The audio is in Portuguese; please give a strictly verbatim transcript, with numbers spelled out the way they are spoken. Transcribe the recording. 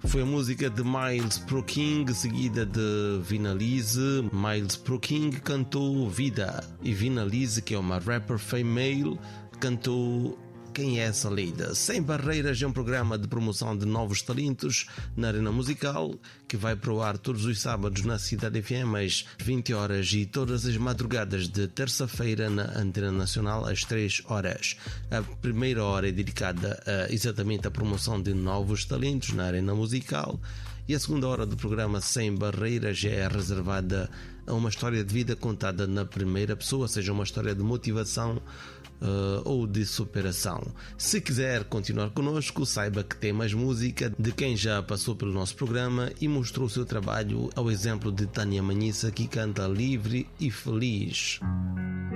Foi a música de Miles Pro King, seguida de Vinalize. Miles Pro King cantou Vida e Vinalize, que é uma rapper female, cantou Quem é essa Lida? Sem Barreiras é um programa de promoção de novos talentos na arena musical que vai para o ar todos os sábados na Cidade F M às vinte horas e todas as madrugadas de terça-feira na Antena Nacional às três horas. A primeira hora é dedicada a, exatamente à promoção de novos talentos na arena musical e a segunda hora do programa Sem Barreiras é reservada a uma história de vida contada na primeira pessoa, seja uma história de motivação Uh, ou de superação. Se quiser continuar connosco, saiba que tem mais música de quem já passou pelo nosso programa e mostrou o seu trabalho, ao exemplo de Tânia Manhissa, que canta Livre e Feliz.